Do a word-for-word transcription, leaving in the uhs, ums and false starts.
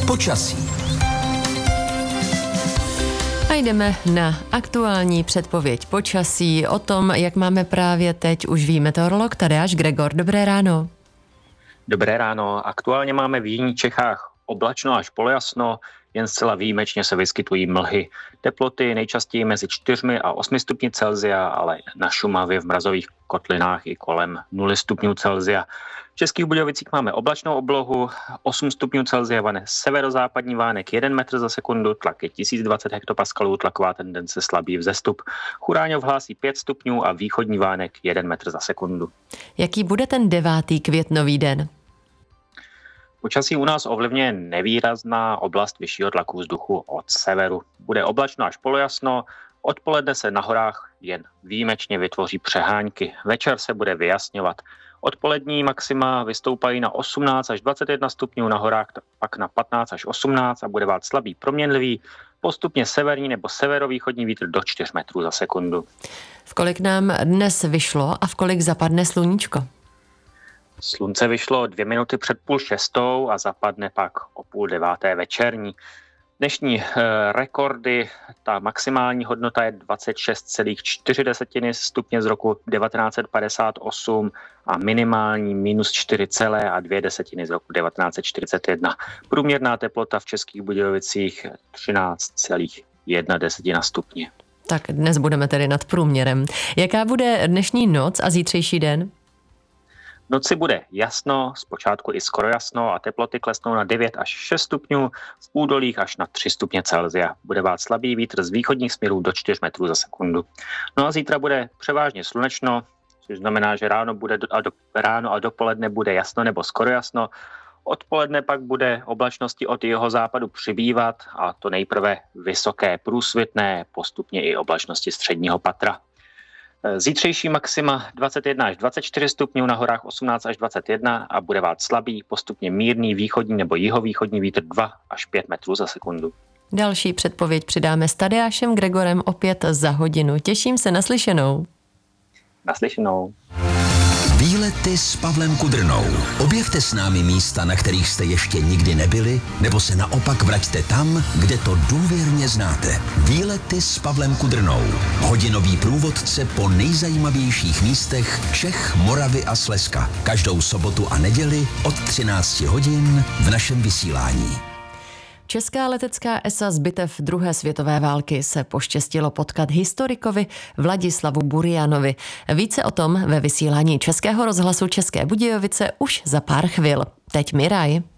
počasí. A jdeme na aktuální předpověď počasí. O tom, jak máme právě teď, už ví meteorolog Tadeáš Gregor. Dobré ráno. Dobré ráno. Aktuálně máme v jižních Čechách oblačno až polojasno, jen zcela výjimečně se vyskytují mlhy. Teploty nejčastěji mezi čtyřmi a osmi stupni Celsia, ale na Šumavě v mrazových kotlinách i kolem nuly stupňů Celsia. V Českých Budějovicích máme oblačnou oblohu, osm stupňů Celsia vane severozápadní vánek jeden metr za sekundu, tlak je tisíc dvacet hektopaskalů, tlaková tendence slabý vzestup. Churáňov hlásí pět stupňů a východní vánek jeden metr za sekundu. Jaký bude ten devátý květnový den? Počasí u nás ovlivňuje nevýrazná oblast vyššího tlaku vzduchu od severu. Bude oblačno až polojasno, odpoledne se na horách jen výjimečně vytvoří přehánky. Večer se bude vyjasňovat. Odpolední maxima vystoupají na osmnáct až dvacet jedna stupňů, na horách pak na patnáct až osmnáct a bude vát slabý proměnlivý, postupně severní nebo severovýchodní vítr do čtyř metrů za sekundu. V kolik nám dnes vyšlo a v kolik zapadne sluníčko? Slunce vyšlo dvě minuty před půl šestou a zapadne pak o půl deváté večerní. Dnešní e, rekordy, ta maximální hodnota je dvacet šest celá čtyři stupně z roku devatenáct set padesát osm a minimální minus čtyři celá dvě desetiny z roku devatenáct set čtyřicet jedna. Průměrná teplota v Českých Budějovicích třináct celá jedna stupně. Tak dnes budeme tedy nad průměrem. Jaká bude dnešní noc a zítřejší den? V noci bude jasno, zpočátku i skoro jasno a teploty klesnou na devět až šest stupňů, v údolích až na tři stupně Celsia. Bude vát slabý vítr z východních směrů do čtyř metrů za sekundu. No a zítra bude převážně slunečno, což znamená, že ráno, bude a do, ráno a dopoledne bude jasno nebo skoro jasno. Odpoledne pak bude oblačnosti od jeho západu přibývat a to nejprve vysoké průsvitné, postupně i oblačnosti středního patra. Zítřejší maxima dvacet jedna až dvacet čtyři stupňů, na horách osmnáct až dvacet jedna a bude vát slabý, postupně mírný východní nebo jihovýchodní vítr dva až pět metrů za sekundu. Další předpověď přidáme s Tadeášem Gregorem opět za hodinu. Těším se, naslyšenou. Naslyšenou. Výlety s Pavlem Kudrnou. Objevte s námi místa, na kterých jste ještě nikdy nebyli, nebo se naopak vraťte tam, kde to důvěrně znáte. Výlety s Pavlem Kudrnou. Hodinový průvodce po nejzajímavějších místech Čech, Moravy a Slezska. Každou sobotu a neděli od třináct hodin v našem vysílání. Česká letecká esa z bitev druhé světové války se poštěstilo potkat historikovi Vladislavu Burianovi. Více o tom ve vysílání Českého rozhlasu České Budějovice už za pár chvil. Teď Miraj.